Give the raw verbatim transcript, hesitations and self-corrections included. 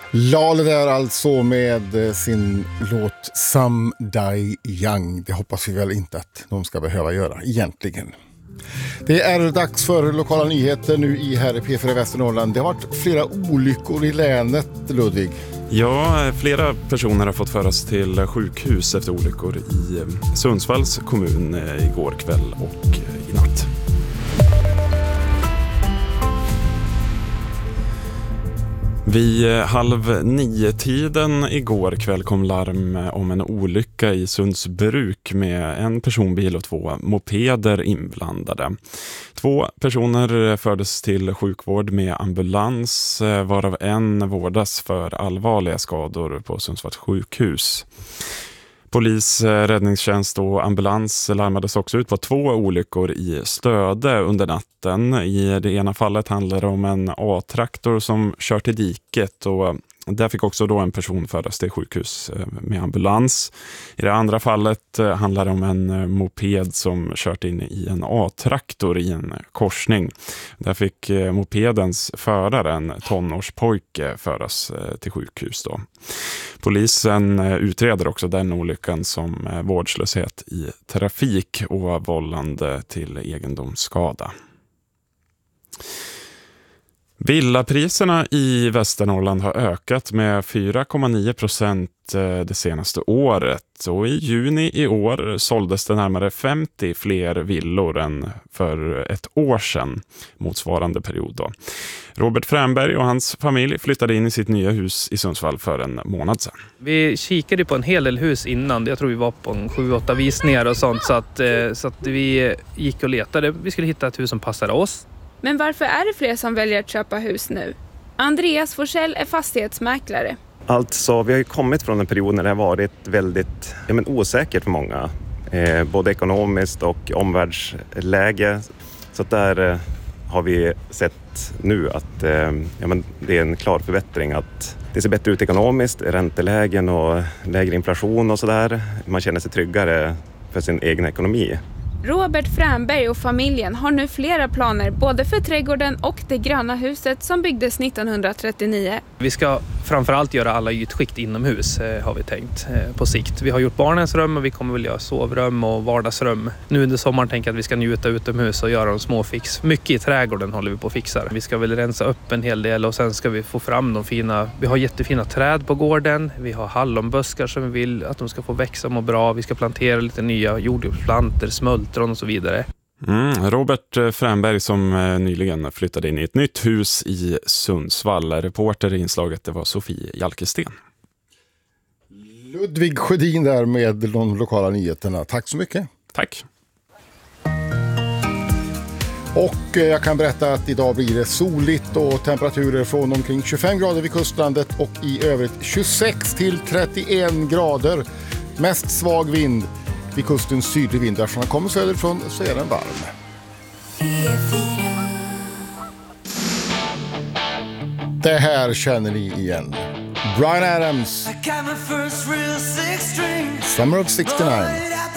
Lale där alltså med sin låt Some Die Young. Det hoppas vi väl inte att de ska behöva göra egentligen. Det är dags för lokala nyheter nu i här i P fyra Västernorrland. Det har varit flera olyckor i länet, Ludvig. Ja, flera personer har fått föras till sjukhus efter olyckor i Sundsvalls kommun igår kväll och i natt. Vid halv nio-tiden igår kväll kom larm om en olycka i Sundsbruk med en personbil och två mopeder inblandade. Två personer fördes till sjukvård med ambulans, varav en vårdas för allvarliga skador på Sundsvalls sjukhus. Polis, räddningstjänst och ambulans larmades också ut på två olyckor i Stöde under natten. I det ena fallet handlar det om en A-traktor som kört i diket och där fick också då en person föras till sjukhus med ambulans. I det andra fallet handlar det om en moped som kört in i en A-traktor i en korsning. Där fick mopedens förare, en tonårspojke, föras till sjukhus då. Polisen utreder också den olyckan som vårdslöshet i trafik och vållande till egendomsskada. Villapriserna i Västernorrland har ökat med fyra komma nio procent det senaste året och i juni i år såldes det närmare femtio fler villor än för ett år sedan, motsvarande period då. Robert Fränberg och hans familj flyttade in i sitt nya hus i Sundsvall för en månad sedan. Vi kikade på en hel del hus innan, jag tror vi var på en sju åtta visningar och sånt, så att, så att vi gick och letade. Vi skulle hitta ett hus som passade oss. Men varför är det fler som väljer att köpa hus nu? Andreas Forsell är fastighetsmäklare. Alltså, vi har ju kommit från en period när det har varit väldigt ja, men osäkert för många. Eh, både ekonomiskt och omvärldsläge. Så där eh, har vi sett nu att eh, ja, men det är en klar förbättring. Att det ser bättre ut ekonomiskt, räntelägen och lägre inflation och sådär. Man känner sig tryggare för sin egen ekonomi. Robert Fränberg och familjen har nu flera planer både för trädgården och det gröna huset som byggdes nittonhundratrettionio. Vi ska framförallt göra alla ytskikt inomhus har vi tänkt på sikt. Vi har gjort barnens rum och vi kommer väl göra sovrum och vardagsrum. Nu under sommaren tänker jag att vi ska njuta utomhus och göra de små fix. Mycket i trädgården håller vi på att fixa. Vi ska väl rensa upp en hel del och sen ska vi få fram de fina. Vi har jättefina träd på gården. Vi har hallonbuskar som vi vill att de ska få växa och må bra. Vi ska plantera lite nya jordgubbsplanter, smult och så vidare. Mm, Robert Fränberg som nyligen flyttade in i ett nytt hus i Sundsvall. Reporter i inslaget det var Sofie Jalkesten. Ludvig Sjödin där med de lokala nyheterna. Tack så mycket. Tack. Och jag kan berätta att idag blir det soligt och temperaturer från omkring tjugofem grader vid kustlandet och i övrigt tjugosex till trettioen grader. Mest svag vind. Vid kustens sydlig vind, eftersom den kommer söderifrån så är den varm. Det här känner ni igen. Bryan Adams, Summer of sextionio.